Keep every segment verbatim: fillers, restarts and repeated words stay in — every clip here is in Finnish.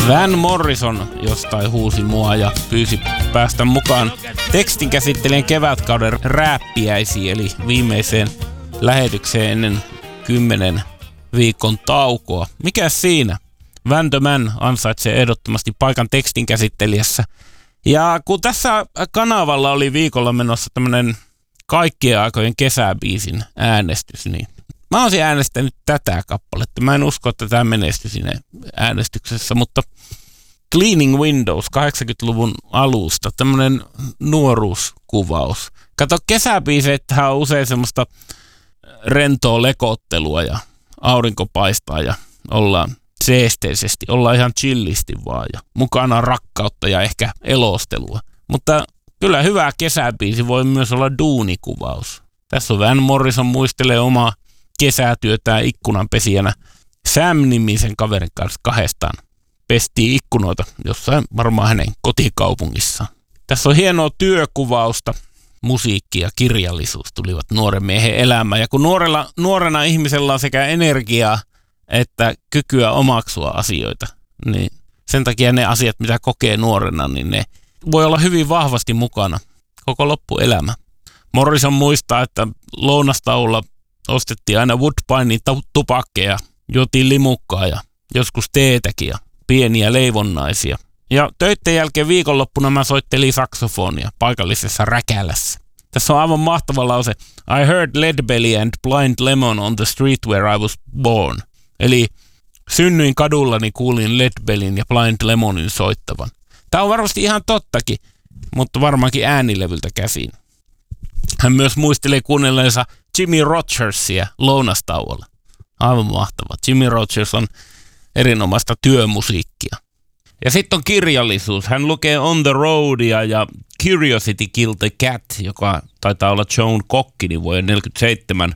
Van Morrison jostain huusi mua ja pyysi päästä mukaan tekstinkäsittelijän kevätkauden rääppiäisiin, eli viimeiseen lähetykseen ennen kymmenen viikon taukoa. Mikä siinä? Van the Man ansaitsee ehdottomasti paikan tekstinkäsittelijässä. Ja kun tässä kanavalla oli viikolla menossa tämmönen kaikkien aikojen kesäbiisin äänestys, niin mä olisin äänestänyt tätä kappaletta. Mä en usko, että tämä menestyi siinä äänestyksessä, mutta Cleaning Windows kahdeksankymmentäluvun alusta, tämmönen nuoruuskuvaus. Kato, kesäbiiseethän on usein semmoista rentoa lekottelua ja aurinko paistaa ja ollaan seesteisesti, ollaan ihan chillisti vaan ja mukana rakkautta ja ehkä elostelua. Mutta kyllä hyvä kesäbiisi voi myös olla duunikuvaus. Tässä on Van Morrison muistelee omaa kesätyötään ikkunanpesijänä. Sam-nimisen kaverin kanssa kahdestaan pestiin ikkunoita jossain varmaan hänen kotikaupungissaan. Tässä on hienoa työkuvausta. Musiikki ja kirjallisuus tulivat nuoren miehen elämään. Ja kun nuorella, nuorena ihmisellä on sekä energiaa että kykyä omaksua asioita, niin sen takia ne asiat, mitä kokee nuorena, niin ne voi olla hyvin vahvasti mukana koko loppuelämä. Morrison muistaa, että lounastaulla ostettiin aina Woodbinein tupakkeja, juotiin limukkaa ja joskus teetäkin ja pieniä leivonnaisia. Ja töitten jälkeen viikonloppuna mä soittelin saksofonia paikallisessa Räkälässä. Tässä on aivan mahtava lause. I heard Leadbelly and Blind Lemon on the street where I was born. Eli synnyin kadulla, niin kuulin Leadbellyn ja Blind Lemonin soittavan. Tämä on varmasti ihan tottakin, mutta varmaankin äänilevyltä käsin. Hän myös muistelee kuunnelleensa Jimmy Rogersia lounastauolla. Aivan mahtava. Jimmy Rogers on erinomaista työmusiikkia. Ja sitten on kirjallisuus. Hän lukee On the Roadia ja Curiosity Killed the Cat, joka taitaa olla Joan Cockinin vuoden neljäkymmentäseitsemän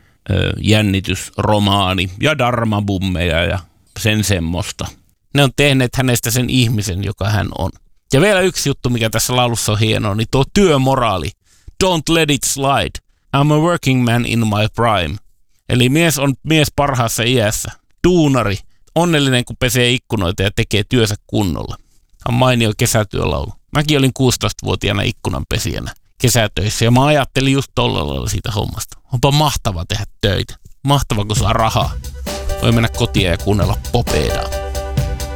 ö, jännitysromaani ja Dharma-bummeja ja sen semmoista. Ne on tehneet hänestä sen ihmisen, joka hän on. Ja vielä yksi juttu, mikä tässä laulussa on hienoa, niin tuo työmoraali. Don't let it slide. I'm a working man in my prime. Eli mies on mies parhaassa iässä. Duunari. Onnellinen, kun pesee ikkunoita ja tekee työnsä kunnolla. On mainio kesätyölaulu. Mäkin olin kuusitoistavuotiaana ikkunanpesijänä kesätöissä ja mä ajattelin just tolla lailla siitä hommasta. Onpa mahtava tehdä töitä. Mahtava, kun saa rahaa. Voi mennä kotiin ja kuunnella popedaa.